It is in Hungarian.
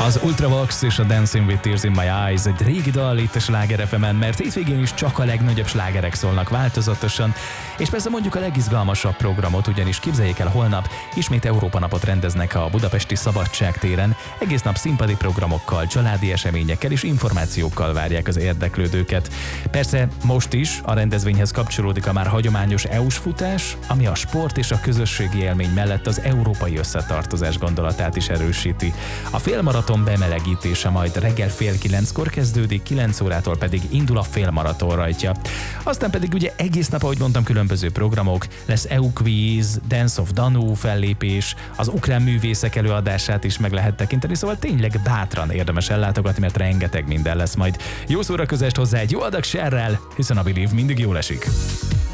Az Ultravox és a Dancing with Tears in My Eyes egy régi dal itt a Sláger FM-en, mert hétvégén is csak a legnagyobb slágerek szólnak változatosan, és persze mondjuk a legizgalmasabb programot, ugyanis képzeljék el, holnap ismét Európa napot rendeznek a budapesti Szabadságtéren, egész nap színpadi programokkal, családi eseményekkel és információkkal várják az érdeklődőket. Persze most is a rendezvényhez kapcsolódik a már hagyományos EU-s futás, ami a sport és a közösségi élmény mellett az európai összetartozás gondolatát is erősíti. A félmaraton bemelegítése majd reggel 8:30 kezdődik, 9 órától pedig indul a félmaraton rajtja. Aztán pedig ugye egész nap, ahogy mondtam, különböző programok, lesz EU Quiz, Dance of Danu fellépés, az ukrán művészek előadását is meg lehet tekinteni, szóval tényleg bátran érdemes ellátogatni, mert rengeteg minden lesz majd. Jó szórakozást hozzá egy jó adag sherrel, hiszen a Believe mindig jól esik.